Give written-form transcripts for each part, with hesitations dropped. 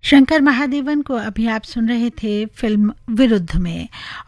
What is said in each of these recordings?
शंकर महादेवन को अभी आप सुन रहे थे फिल्म विरुद्ध में।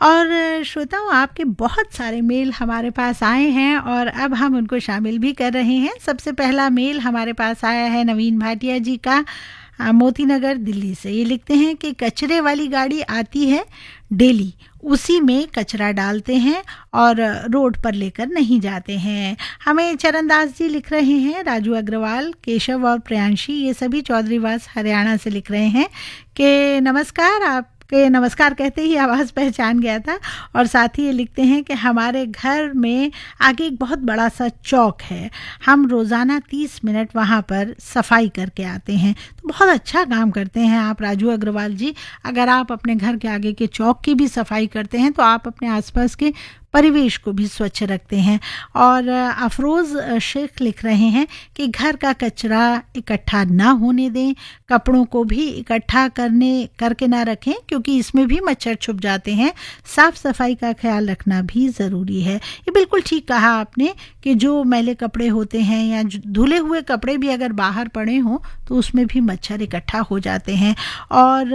और श्रोताओं, आपके बहुत सारे मेल हमारे पास आए हैं और अब हम उनको शामिल भी कर रहे हैं। सबसे पहला मेल हमारे पास आया है नवीन भाटिया जी का, मोती नगर दिल्ली से। ये लिखते हैं कि कचरे वाली गाड़ी आती है डेली, उसी में कचरा डालते हैं और रोड पर लेकर नहीं जाते हैं। हमें चरणदास जी लिख रहे हैं, राजू अग्रवाल, केशव और प्रियांशी, ये सभी चौधरीवास हरियाणा से लिख रहे हैं कि नमस्कार। आपके नमस्कार कहते ही आवाज़ पहचान गया था। और साथ ही ये लिखते हैं कि हमारे घर में आगे एक बहुत बड़ा सा चौक है, हम रोज़ाना 30 मिनट वहाँ पर सफाई करके आते हैं। तो बहुत अच्छा काम करते हैं आप राजू अग्रवाल जी। अगर आप अपने घर के आगे के चौक की भी सफाई करते हैं तो आप अपने आसपास के परिवेश को भी स्वच्छ रखते हैं। और अफरोज़ शेख लिख रहे हैं कि घर का कचरा इकट्ठा ना होने दें, कपड़ों को भी इकट्ठा करके ना रखें क्योंकि इसमें भी मच्छर छुप जाते हैं। साफ सफाई का ख्याल रखना भी ज़रूरी है। ये बिल्कुल ठीक कहा आपने कि जो मैले कपड़े होते हैं या धुले हुए कपड़े भी अगर बाहर पड़े हों तो उसमें भी मच्छर इकट्ठा हो जाते हैं। और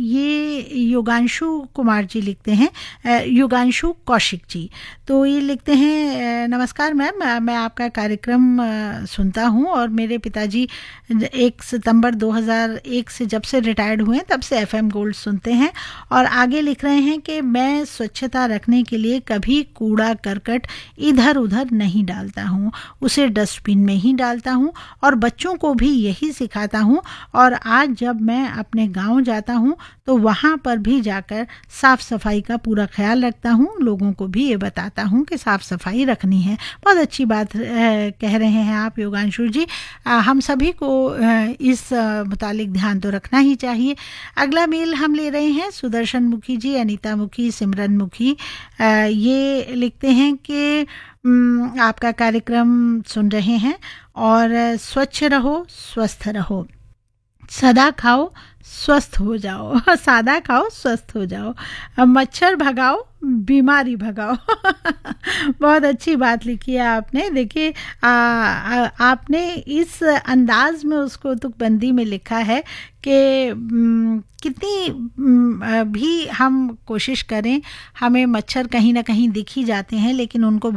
ये योगांशु कुमार जी लिखते हैं, योगांशु कौशिक जी, तो ये लिखते हैं, नमस्कार मैम, मैं आपका कार्यक्रम सुनता हूँ और मेरे पिताजी 1 सितंबर 2001 से जब से रिटायर्ड हुए तब से FM गोल्ड सुनते हैं। और आगे लिख रहे हैं कि मैं स्वच्छता रखने के लिए कभी कूड़ा करकट इधर उधर नहीं डालता हूँ, उसे डस्टबिन में ही डालता हूँ और बच्चों को भी यही सिखाता हूँ। और आज जब मैं अपने गांव जाता हूँ तो वहाँ पर भी जाकर साफ सफाई का पूरा ख्याल रखता हूँ, लोगों को भी ये बताता हूँ कि साफ सफाई रखनी है। बहुत अच्छी बात कह रहे हैं आप योगांशु जी। हम सभी को इस मुतालिक ध्यान तो रखना ही चाहिए। अगला मेल हम ले रहे हैं सुदर्शन मुखी जी, अनीता मुखी, सिमरन मुखी। ये लिखते हैं कि आपका कार्यक्रम सुन रहे हैं और स्वच्छ रहो, स्वस्थ रहो, सदा खाओ स्वस्थ हो जाओ, सादा खाओ स्वस्थ हो जाओ, मच्छर भगाओ बीमारी भगाओ। बहुत अच्छी बात लिखी है आपने। देखिए आपने इस अंदाज में उसको तुकबंदी में लिखा है कि कितनी भी हम कोशिश करें, हमें मच्छर कहीं ना कहीं दिख ही जाते हैं लेकिन उनको